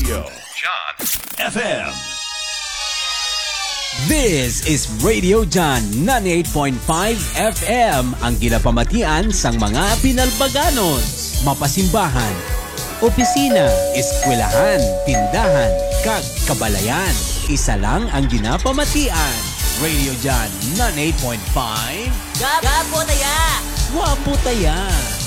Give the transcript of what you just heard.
Radio John FM. This is Radio John 98.5 FM, ang ginapamatian sang mga pinalbaganon, mapasimbahan, opisina, eskwelahan, tindahan, kag kabalayan. Isa lang ang ginapamatian. Radio John 98.5. Gapo taya! Wapo taya!